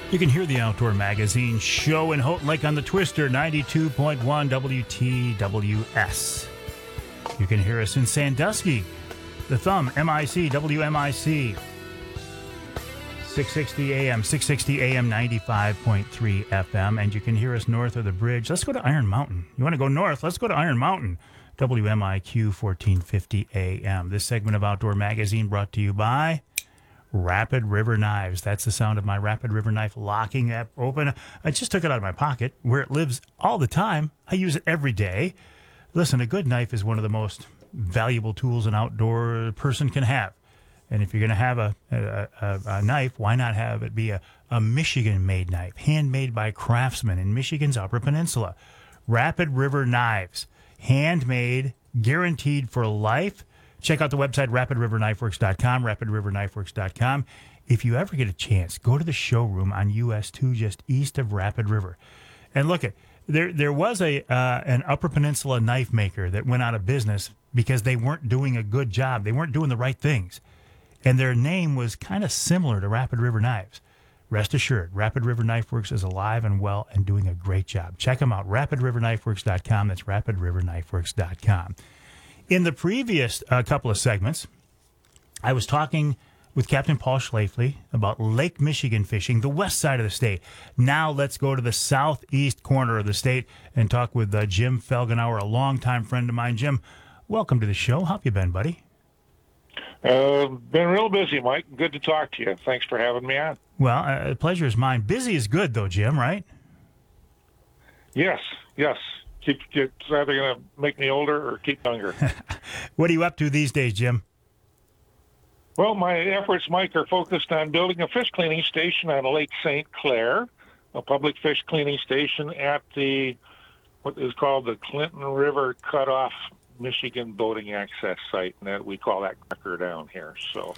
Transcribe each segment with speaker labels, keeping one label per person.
Speaker 1: You can hear the Outdoor Magazine show in Houghton Lake on the Twister, 92.1 WTWS. You can hear us in Sandusky, the Thumb, MIC, WMIC, 660 AM, 95.3 FM. And you can hear us north of the bridge. Let's go to Iron Mountain. You want to go north? Let's go to Iron Mountain, WMIQ, 1450 AM. This segment of Outdoor Magazine brought to you by Rapid River Knives. That's the sound of my Rapid River knife locking up open. I just took it out of my pocket where it lives all the time. I use it every day. Listen, a good knife is one of the most valuable tools an outdoor person can have. And if you're going to have a knife, why not have it be a Michigan-made knife, handmade by craftsmen in Michigan's Upper Peninsula. Rapid River Knives, handmade, guaranteed for life. Check out the website, rapidriverknifeworks.com, rapidriverknifeworks.com. If you ever get a chance, go to the showroom on US 2 just east of Rapid River. And look, there was an Upper Peninsula knife maker that went out of business because they weren't doing a good job. They weren't doing the right things. And their name was kind of similar to Rapid River Knives. Rest assured, Rapid River Knife Works is alive and well and doing a great job. Check them out, rapidriverknifeworks.com. That's rapidriverknifeworks.com. In the previous couple of segments, I was talking with Captain Paul Schlafly about Lake Michigan fishing, the west side of the state. Now let's go to the southeast corner of the state and talk with Jim Felgenauer, a longtime friend of mine. Jim, welcome to the show. How have you been, buddy?
Speaker 2: Been real busy, Mike. Good to talk to you. Thanks for having me on.
Speaker 1: Well, the pleasure is mine. Busy is good, though, Jim, right?
Speaker 2: Yes. It's either going to make me older or keep younger.
Speaker 1: What are you up to these days, Jim?
Speaker 2: Well, my efforts, Mike, are focused on building a fish cleaning station on Lake St. Clair, a public fish cleaning station at what is called the Clinton River Cutoff Michigan Boating Access Site, and we call that Cracker down here. So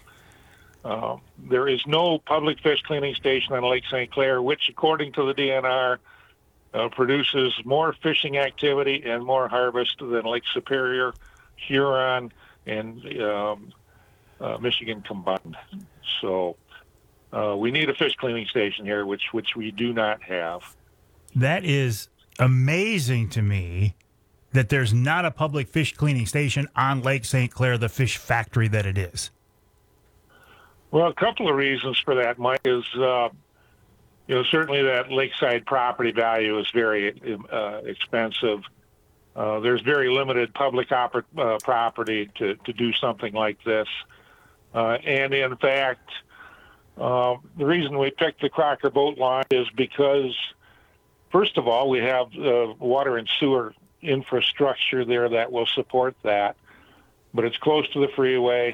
Speaker 2: there is no public fish cleaning station on Lake St. Clair, which, according to the DNR, produces more fishing activity and more harvest than Lake Superior, Huron, and Michigan combined. So we need a fish cleaning station here, which we do not have.
Speaker 1: That is amazing to me that there's not a public fish cleaning station on Lake St. Clair, the fish factory that it is.
Speaker 2: Well, a couple of reasons for that, Mike, is certainly that lakeside property value is very expensive. There's very limited public property to do something like this. And in fact, the reason we picked the Crocker boat launch is because, first of all, we have water and sewer infrastructure there that will support that, but it's close to the freeway.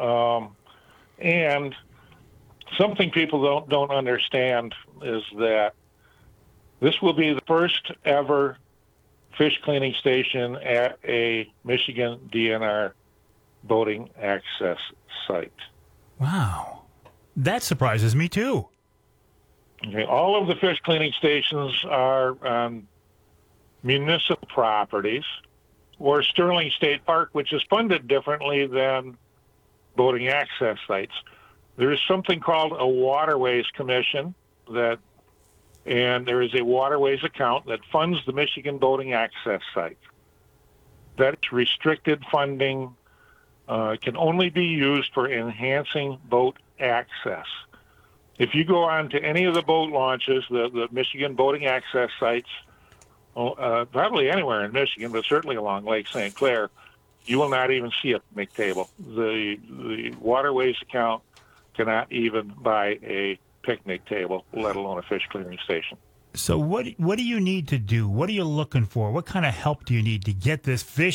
Speaker 2: And something people don't understand is that this will be the first ever fish cleaning station at a Michigan DNR boating access site.
Speaker 1: Wow. That surprises me too.
Speaker 2: Okay, all of the fish cleaning stations are on municipal properties or Sterling State Park, which is funded differently than boating access sites. There is something called a Waterways Commission and there is a Waterways account that funds the Michigan Boating Access Site. That's restricted funding, can only be used for enhancing boat access. If you go on to any of the boat launches, the Michigan Boating Access Sites, probably anywhere in Michigan, but certainly along Lake St. Clair, you will not even see a picnic table. The Waterways account cannot even buy a picnic table, let alone a fish cleaning station.
Speaker 1: So what do you need to do? What are you looking for? What kind of help do you need to get this fish